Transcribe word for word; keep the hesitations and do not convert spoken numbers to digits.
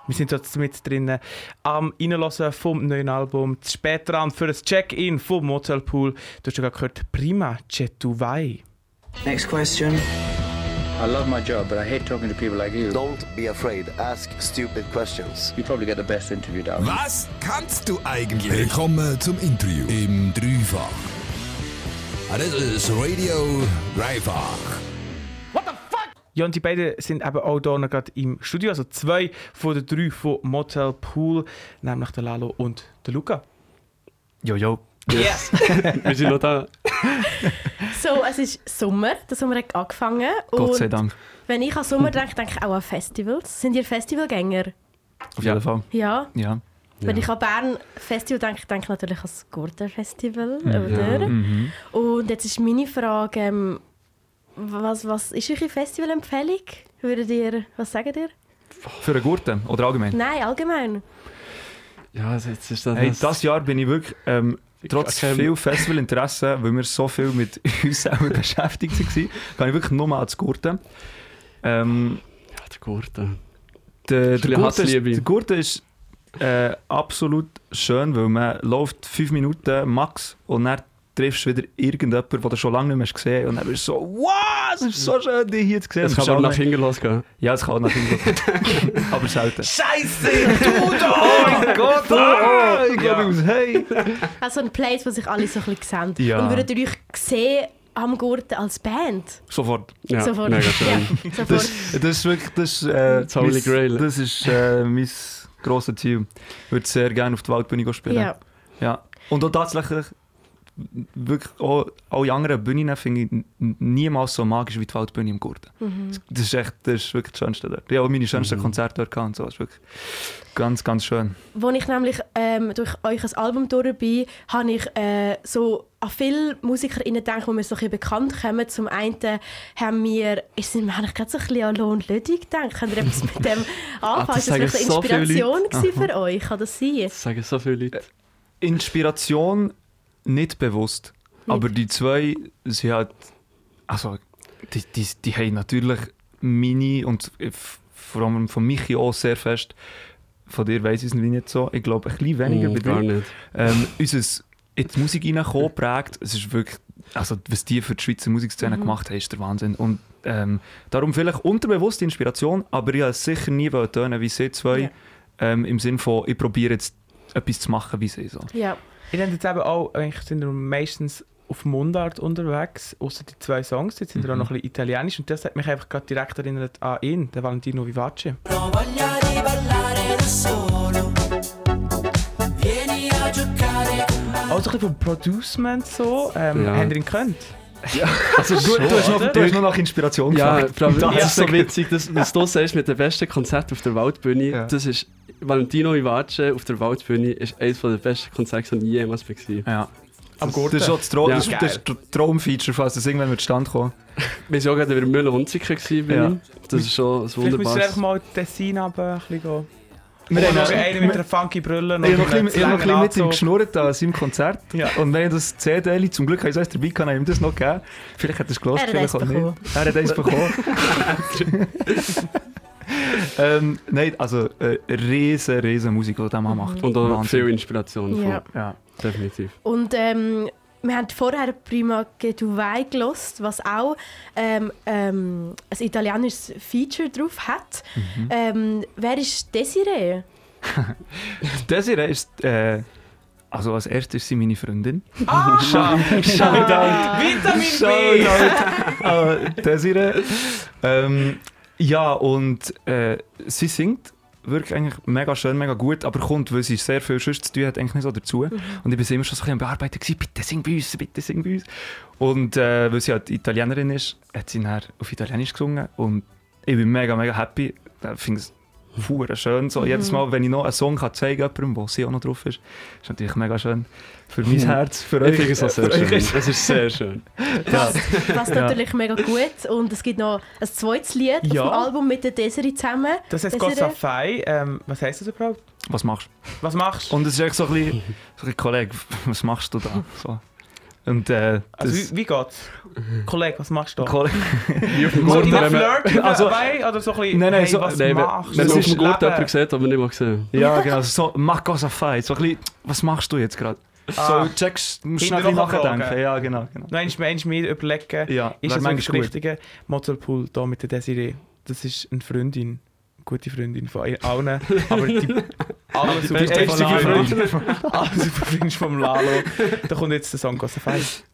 Wir sind jetzt mit drin am Reinhören vom neuen Album. Spät dran für ein Check-in vom Motel Pool. Du hast ja gerade gehört, Prima che tu vai. Next question. I love my job, but I hate talking to people like you. Don't be afraid. Ask stupid questions. You probably get the best interview down. Was kannst du eigentlich? Willkommen zum Interview im Dreifach. Das ist Radio Dreifach. Ja, und die beiden sind eben auch hier gerade im Studio. Also zwei von den drei von Motel Pool, nämlich der Lalo und der Luca. Jojo. Yes! Wir sind noch da. So, es ist Sommer. Der Sommer hat angefangen. Gott sei und Dank. Wenn ich an Sommer denke, denke ich auch an Festivals. Sind ihr Festivalgänger? Auf jeden Fall. Ja. Ja. Wenn ja. ich an Bern Festival denke, denke ich natürlich an das Gurten-Festival. Ja. Oder? Mhm. Und jetzt ist meine Frage, ähm, was, was ist eure Festivalempfehlung? Würdet ihr, was sagt ihr? Für eine Gurte oder allgemein? Nein, allgemein. Ja, jetzt ist das... Hey, das Jahr bin ich wirklich... Ähm, trotz viel Festivalinteresse, weil wir so viel mit uns selber beschäftigt waren, kann ich wirklich nur mal ans Gurten. Ähm, ja, der Gurten. Der, der, Gurten ist, der Gurten ist äh, absolut schön, weil man läuft fünf Minuten max und dann triffst du wieder irgendjemanden, den du schon lange nicht mehr gesehen hast. Und dann bist du so, wow, es ist so schön, dich hier zu sehen. Es kann aber nach hinten losgehen. Ja, es kann auch nach hinten losgehen. Aber selten. Scheiße, du da! Oh mein Gott, oh, oh, ich glaube, ich muss hey. Also ein Place, wo sich alle so ein bisschen sehen. Ja. Und würdet ihr euch sehen am Gurten als Band? Sofort. Ja, Sofort. mega schön. Ja, sofort. Das, das ist wirklich das, äh, das Holy Grail. Das ist äh, mein grosses Ziel. Ich würde sehr gerne auf die Waldbühne spielen. Ja. Ja. Und auch tatsächlich wirklich auch alle anderen Bühnen finde ich niemals so magisch wie die Waldbühne im Gurten. Mhm. Das ist echt, das ist wirklich das Schönste dort. Ich habe meine schönsten mhm. Konzerte dort gehabt und so. Das ist wirklich ganz, ganz schön. Als ich nämlich ähm, durch euch ein Album durch bin, habe ich äh, so an viele MusikerInnen gedacht, die mir so ein bisschen bekannt kommen. Zum einen haben wir, ist es eigentlich gerade so ein bisschen an Lo und Lüdi gedacht. Habt ihr etwas mit dem anfangen? Ah, ist das vielleicht eine so Inspiration für euch? Kann das sein? Das sagen so viele Leute. Inspiration nicht bewusst. Nicht. Aber die zwei, sie hat, also, die, die, die haben natürlich meine und vor allem von Michi auch sehr fest. Von dir weiss ich es nicht so. Ich glaube, ein bisschen weniger mm, bei gar dir. Nicht. Ähm, unser in die Musik reinkommen prägt. Es ist wirklich, also was die für die Schweizer Musikszene mhm. gemacht haben, ist der Wahnsinn. Und ähm, darum vielleicht unterbewusste Inspiration, aber ich wollte es sicher nie tönen wie sie zwei. Ja. Ähm, Im Sinne von, ich probiere jetzt etwas zu machen wie sie. So. Ja. Ich denke jetzt eben auch, eigentlich sind wir meistens auf Mundart unterwegs, außer die zwei Songs. Jetzt sind wir mhm. auch noch ein bisschen italienisch und das hat mich einfach gerade direkt erinnert an ihn, den Valentino Vivace. Auch so ein bisschen vom Producement so. Ähm, ja. Habt ihr ihn gekannt? Ja, also du, du, hast noch, du hast noch nach Inspiration gefragt. Ja, das ja. ist so witzig, dass, was du sagst mit dem besten Konzert auf der Waldbühne, ja. das ist Valentino Vivace auf der Waldbühne ist eines der besten Konzerte, die ich jemals war. Ja. Am das, das ist auch das, Tra- ja. das, das ist das Traumfeature, falls das irgendwann mit Stand kommt. Wir waren auch gerade über Müller-Hunziker. Ja. Das ist schon ein wunderbares... Vielleicht müssen wir einfach mal Tessin runter ein bisschen gehen. Wir haben noch einen mit einer funky Brille. Ich habe noch ein bisschen mit ihm geschnurrt an seinem Konzert. Ja. Und wenn ich das C D, zum Glück habe ich es dabei, kann ich ihm das noch geben. Vielleicht hat er es gehört, vielleicht auch nicht. Er hat eins bekommen. ähm, nein, also eine äh, riesen, riesen Musik, die der Mann macht. Und auch Wahnsinn. Viel Inspiration. Ja. ja. Definitiv. Und ähm, wir haben vorher Prima che tu vai gehört, was auch ähm, ähm, ein italienisches Feature drauf hat. Mhm. Ähm, wer ist Desiree? Desiree ist... Äh, Also als erstes ist sie meine Freundin. Ah! Shoutout! Vitamin B! Shoutout! uh, Desiree. Ähm, ja, und äh, sie singt wirklich eigentlich mega schön, mega gut, aber kommt, weil sie sehr viel sonst zu tun hat, eigentlich nicht so dazu. Mhm. Und ich war immer schon so ein bisschen am Bearbeiten, bitte sing bei uns, bitte sing bei uns. Und äh, weil sie halt Italienerin ist, hat sie dann auf Italienisch gesungen und ich bin mega, mega happy. Ich finde es Fuhr schön. So, mhm. Jedes Mal, wenn ich noch einen Song kann zeigen kann, wo sie auch noch drauf ist, ist natürlich mega schön. Für mein Herz, für euch. Ich finde es auch sehr schön. Es ist sehr schön. Das passt natürlich ja. mega gut. Und es gibt noch ein zweites Lied ja. auf dem Album mit der Desiree zusammen. Das heißt Cosa fai. Ähm, was heisst das überhaupt? Was machst du? Was machst du? Und es ist echt so ein bisschen, so ein bisschen Kollege, was machst du da? So. Und, äh, Also das, wie, wie geht's? Kollege, was machst du da? Kollege- Wie auf dem So Gurten, in wenn man... Flirt Also- dabei oder so ein bisschen, Nein, nein, hey, so- was Nein, wenn, machst wenn du? du auf dem Das Gurten ist jemanden Leben. sieht, den man nicht mal gesehen Ja, genau. So, mach cosa fai. So ein bisschen, was machst du jetzt gerade? Ah. So, checkst, musst schnell Hinterher ein bisschen nachdenken. fragen. Ja, genau. genau. Noch einmal, einmal mehr überlegen, Ja, ist wär das wirklich das manchmal gut. richtige Motelpool hier mit der Desiree? Das ist eine Freundin, eine gute Freundin von allen, aber die alles Die auf beste die von Lalo. Freundin, alles auf die Freundin vom Lalo. Da kommt jetzt der Song «Cosa fai».